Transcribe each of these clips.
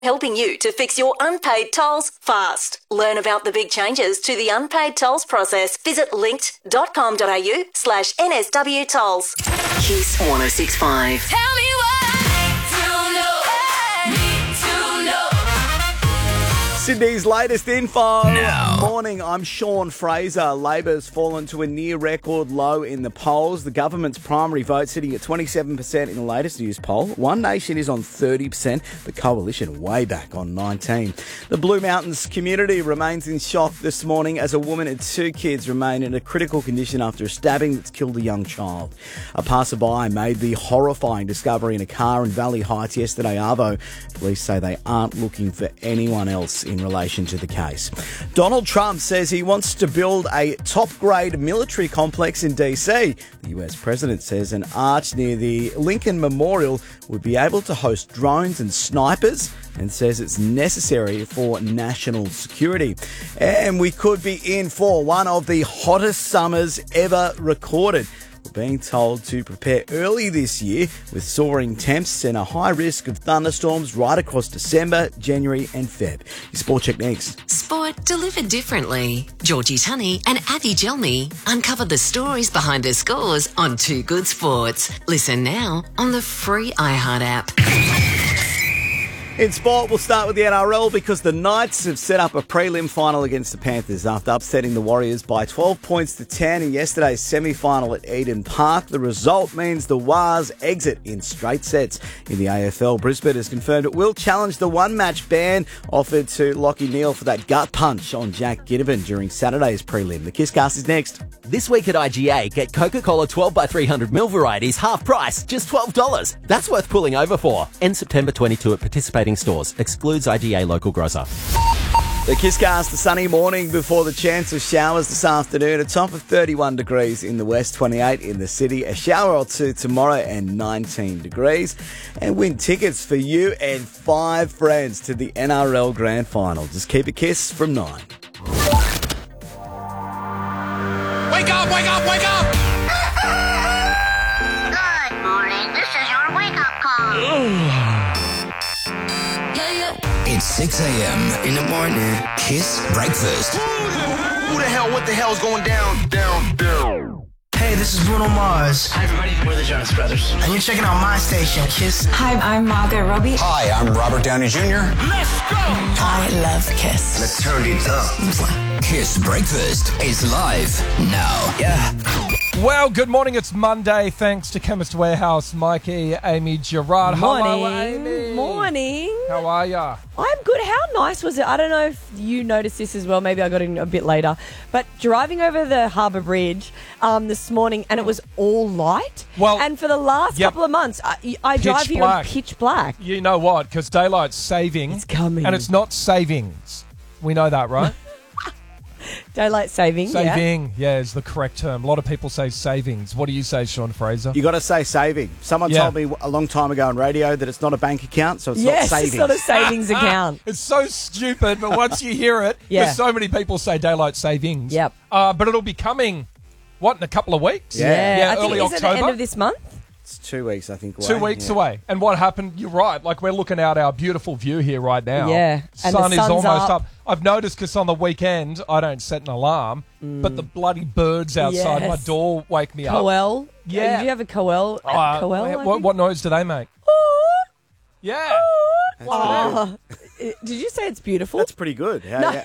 helping you to fix your unpaid tolls fast. Learn about the big changes to the unpaid tolls process. Visit linked.com.au/NSW tolls. Kiss 106.5. Tell me what I need to know. Sydney's latest info. Now. Morning, I'm Sean Fraser. Labor's fallen to a near record low in the polls. The government's primary vote sitting at 27% in the latest news poll. One Nation is on 30%, the Coalition way back on 19%. The Blue Mountains community remains in shock this morning as a woman and two kids remain in a critical condition after a stabbing that's killed a young child. A passerby made the horrifying discovery in a car in Valley Heights yesterday, Arvo. Police say they aren't looking for anyone else in relation to the case. Donald Trump says he wants to build a top-grade military complex in DC. The US president says an arch near the Lincoln Memorial would be able to host drones and snipers, and says it's necessary for national security. And we could be in for one of the hottest summers ever recorded. We're being told to prepare early this year with soaring temps and a high risk of thunderstorms right across December, January and Feb. Your Sport Check next. Sport delivered differently. Georgie Tunney and Avi Gelmi uncover the stories behind the scores on Too Good Sports. Listen now on the free iHeart app. In sport, we'll start with the NRL because the Knights have set up a prelim final against the Panthers after upsetting the Warriors by 12 points to 10 in yesterday's semi-final at Eden Park. The result means the Wars exit in straight sets. In the AFL, Brisbane has confirmed it will challenge the one-match ban offered to Lachie Neale for that gut punch on Jack Ginnivan during Saturday's prelim. The Kisscast is next. This week at IGA, get Coca-Cola 12 by 300ml varieties half price, just $12. That's worth pulling over for. End September 22 at participating stores. Excludes IGA local grocer. The Kisscast, the sunny morning before the chance of showers this afternoon. A top of 31 degrees in the west, 28 in the city. A shower or two tomorrow and 19 degrees. And win tickets for you and 5 friends to the NRL Grand Final. Just keep a kiss from 9. Wake up, wake up, wake up! Good morning. This is your wake-up call. It's 6 a.m. in the morning. Kiss breakfast. Who the hell, what the hell's going down? Hey, this is Bruno Mars. Hi, everybody. We're the Jonas Brothers. And you're checking out my station, Kiss. Hi, I'm Margot Robbie. Hi, I'm Robert Downey Jr. Let's go! I love Kiss. Let's turn it up. Kiss breakfast is live now. Yeah. Well, good morning. It's Monday. Thanks to Chemist Warehouse, Mikey, Amy, Gerard. Hello, Amy. Morning. How are ya? I'm good. How nice was it? I don't know if you noticed this as well. Maybe I got in a bit later. But driving over the Harbour Bridge this morning, and it was all light. Well, and for the last couple of months, I drive here in pitch black. You know what? Because daylight saving. It's coming. And it's not savings. We know that, right? Daylight saving, Saving, yeah, is the correct term. A lot of people say savings. What do you say, Sean Fraser? You got to say saving. Someone told me a long time ago on radio that it's not a bank account, so it's not savings. Yes, it's not a savings account. It's so stupid, but once you hear it, because so many people say daylight savings. Yep. But it'll be coming, in a couple of weeks? Yeah, I think, early is October. it the end of this month? It's 2 weeks, I think, away. 2 weeks away. And what happened, you're right, like we're looking out our beautiful view here right now. Yeah. And Sun the is sun's almost up. up. I've noticed because on the weekend, I don't set an alarm, but the bloody birds outside my door wake me up. Coel. Yeah. Did you have a Coel? What noise do they make? Yeah. Did you say it's beautiful? That's pretty good.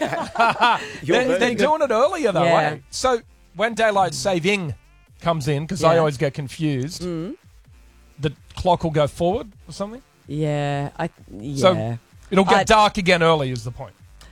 They're doing it earlier, though, right? So when daylight saving comes in, because I always get confused, the clock will go forward or something? Yeah. So it'll get dark again early is the point.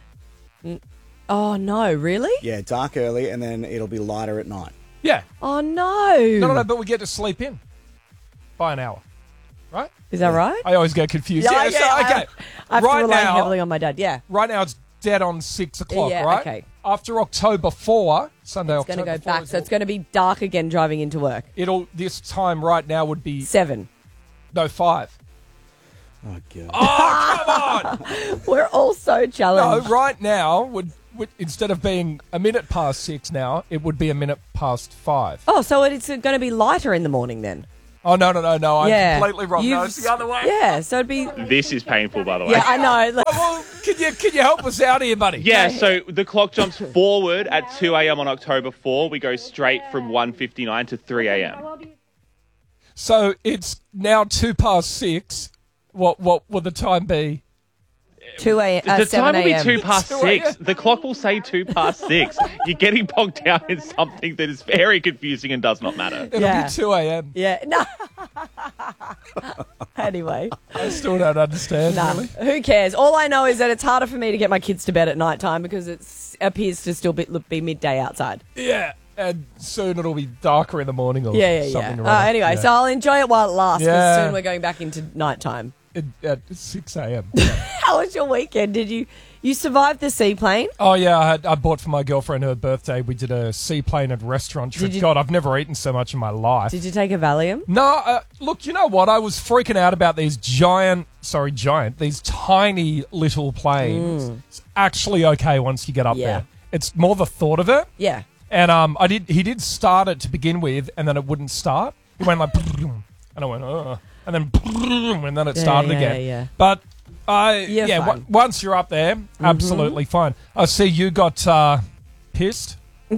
Oh, no, really? Yeah, dark early, and then it'll be lighter at night. Yeah. Oh, no. No, but we get to sleep in by an hour, right? Is that right? I always get confused. Yeah, okay. I have to rely heavily on my dad, Right now it's dead on 6 o'clock, right? Okay. After October 4, Sunday, it's going to October go 4, back, so it's going to be dark again driving into work. This time right now would be... 7. No, 5. Oh, God. Oh, come on! We're all so challenged. No, right now, would instead of being a minute past 6 now, it would be a minute past 5. Oh, so it's going to be lighter in the morning then? Oh, no. I'm Yeah. completely wrong. No, it's the other way. Yeah, so it'd be. This is painful, by the way. Yeah, I know. Well, can you help us out here, buddy? Yeah, so the clock jumps forward at 2 a.m. on October 4. We go straight from 1:59 to 3 a.m. So it's now 6:02. What will the time be? 2 a.m. The 7 time will be a.m. 6:02. The clock will say 6:02. You're getting bogged down in something that is very confusing and does not matter. It'll be 2 a.m. Yeah, no. Anyway. I still don't understand, really. Who cares? All I know is that it's harder for me to get my kids to bed at night time because it appears to still be midday outside. Yeah, and soon it'll be darker in the morning or Yeah. something. or other. Anyway, Yeah. so I'll enjoy it while it lasts because Yeah. soon we're going back into nighttime. At 6 a.m. How was your weekend? Did you survive the seaplane? Oh, yeah, I bought for my girlfriend her birthday. We did a seaplane and restaurant trip. God, I've never eaten so much in my life. Did you take a Valium? No, look, you know what? I was freaking out about these these tiny little planes. It's actually okay once you get up there. It's more the thought of it. Yeah. And he did start it to begin with, and then it wouldn't start. He went like, and I went, oh. And then it started again. Yeah. But fine. once you're up there, absolutely fine. I see you got pissed.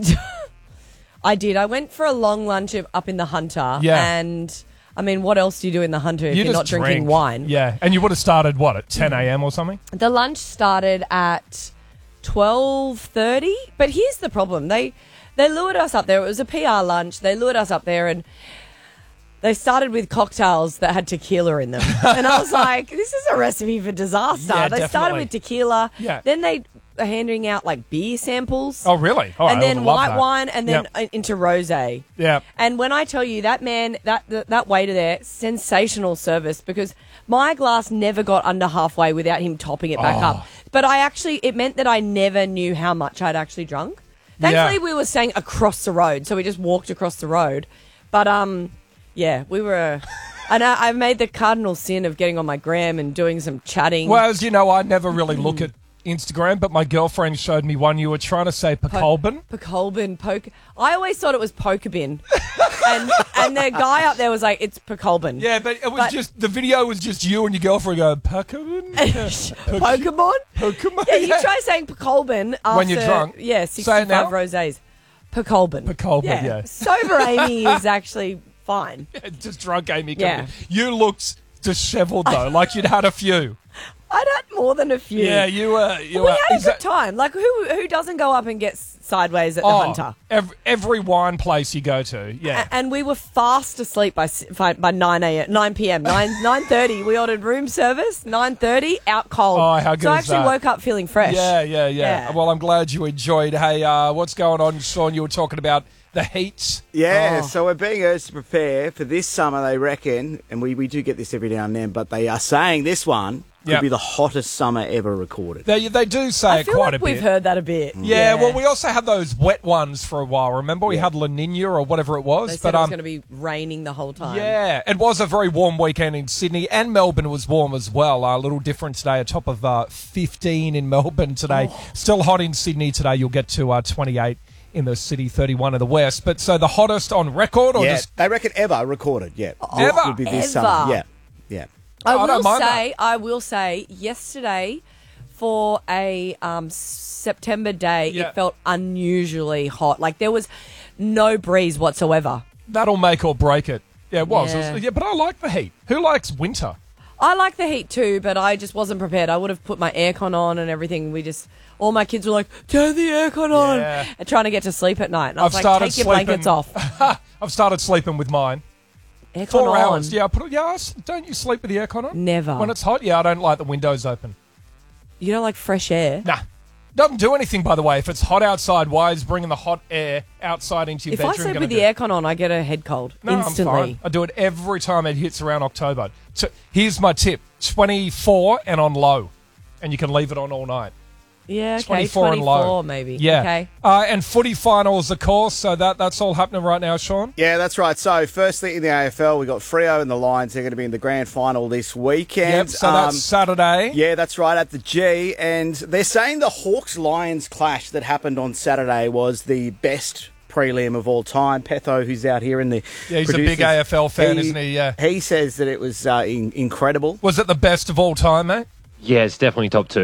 I did. I went for a long lunch up in the Hunter. Yeah. And I mean, what else do you do in the Hunter if you're not just drinking wine? Yeah. And you would have started, at 10 a.m. or something? The lunch started at 12:30. But here's the problem. They lured us up there. It was a PR lunch. They lured us up there and they started with cocktails that had tequila in them. And I was like, this is a recipe for disaster. Yeah, they started definitely. with tequila. Yeah. Then they were handing out like beer samples. Oh, really? Oh, and I then would love white that. wine and then into rosé. Yeah. And when I tell you that man, that waiter there, sensational service because my glass never got under halfway without him topping it back up. But it meant that I never knew how much I'd actually drunk. Thankfully, we were staying across the road, so we just walked across the road. But yeah, we were. And I made the cardinal sin of getting on my gram and doing some chatting. Well, as you know, I never really look at Instagram, but my girlfriend showed me one. You were trying to say Pokolbin. Pokolbin. I always thought it was Pokebin. and the guy up there was like, it's Pokolbin. Yeah, but it was just, the video was just you and your girlfriend going, Pokemon? Pokemon? Pokemon? Yeah, you try saying Pokolbin after, when you're drunk. Yeah, 65 rosés. Pokolbin. Pokolbin, yeah. Sober Amy is actually fine. Yeah, just drunk Amy. Yeah. You looked dishevelled, though, like you'd had a few. I'd had more than a few. Yeah, you were. We had a good time. Like, who doesn't go up and get sideways at the Hunter? Every wine place you go to, yeah. And we were fast asleep by 9 p.m. 9:30. We ordered room service. 9:30, out cold. Oh, how good So I is actually that? woke up feeling fresh. Yeah. Well, I'm glad you enjoyed. Hey, what's going on, Sean? You were talking about the heats. Yeah, so we're being urged to prepare for this summer, they reckon, and we do get this every now and then, but they are saying this one could be the hottest summer ever recorded. They do say I it feel quite like a bit. we've heard that a bit. Yeah, well, we also had those wet ones for a while. Remember, we had La Nina or whatever it was. They said it was going to be raining the whole time. Yeah, it was a very warm weekend in Sydney, and Melbourne was warm as well. A little different today, a top of 15 in Melbourne today. Still hot in Sydney today. You'll get to 28 in the city, 31 in the west. But so the hottest on record, or just they reckon ever recorded. Yeah, ever would be this summer. Yeah. I will say, yesterday for a September day, it felt unusually hot. Like there was no breeze whatsoever. That'll make or break it. Yeah, it was. Yeah. But I like the heat. Who likes winter? I like the heat too, but I just wasn't prepared. I would have put my aircon on and everything. All my kids were like, turn the aircon on, and trying to get to sleep at night. And I was like, take your blankets off. I've started sleeping with mine. Aircon 4 on. hours. Yeah, don't you sleep with the aircon on? Never. When it's hot, I don't like the windows open. You don't like fresh air? Nah. Doesn't do anything, by the way. If it's hot outside, why is bringing the hot air outside into your If bedroom? I sleep with the aircon on, I get a head cold instantly. I'm fine. I do it every time it hits around October. So here's my tip: 24 and on low, and you can leave it on all night. Yeah, okay, 24 and low, maybe. Yeah, okay. And footy finals, of course. So that's all happening right now, Sean. Yeah, that's right. So firstly in the AFL, we got Freo and the Lions. They're going to be in the grand final this weekend. Yep. So that's Saturday. Yeah, that's right, at the G. And they're saying the Hawks-Lions clash that happened on Saturday was the best prelim of all time. Petho, who's out here in the Yeah, he's a big AFL fan, isn't he? Yeah. He says that it was incredible. Was it the best of all time, mate? Yeah, it's definitely top 2.